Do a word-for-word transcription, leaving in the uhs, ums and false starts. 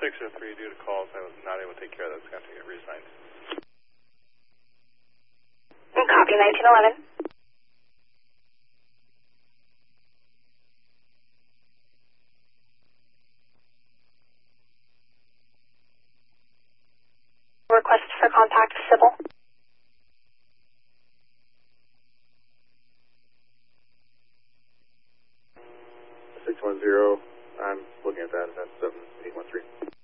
six oh three, due to calls, I was not able to take care of that. It's got to get re-signed. Copy, nineteen eleven. Request for contact, Sybil. six one zero, I'm looking at that, that's seven eight one three.